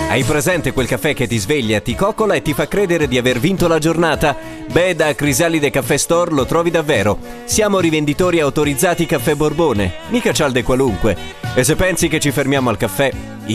Hai presente quel caffè che ti sveglia, ti coccola e ti fa credere di aver vinto la giornata? Beh, da Crisalide Caffè Store lo trovi davvero. Siamo rivenditori autorizzati Caffè Borbone, mica cialde qualunque. E se pensi che ci fermiamo al caffè,